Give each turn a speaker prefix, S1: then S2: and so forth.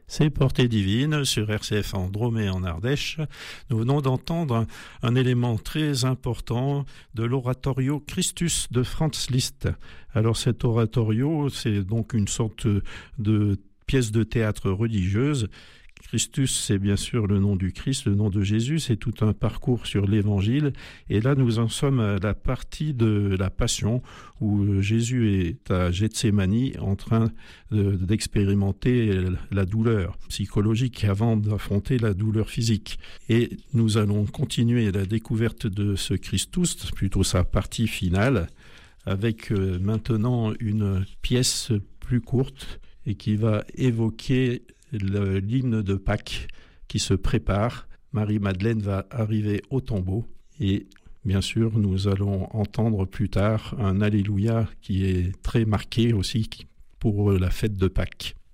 S1: C'est Portée divine sur RCF en Drôme et en Ardèche. Nous venons d'entendre un élément très important de l'oratorio Christus de Franz Liszt. Alors cet oratorio, c'est donc une sorte de pièce de théâtre religieuse. Christus, c'est bien sûr le nom du Christ, le nom de Jésus, c'est tout un parcours sur l'Évangile. Et là, nous en sommes à la partie de la Passion, où Jésus est à Gethsémani en train d'expérimenter la douleur psychologique avant d'affronter la douleur physique. Et nous allons continuer la découverte de ce Christus, plutôt sa partie finale, avec maintenant une pièce plus courte et qui va évoquer l'hymne de Pâques qui se prépare. Marie-Madeleine va arriver au tombeau et bien sûr nous allons entendre plus tard un Alléluia qui est très marqué aussi pour la fête de Pâques.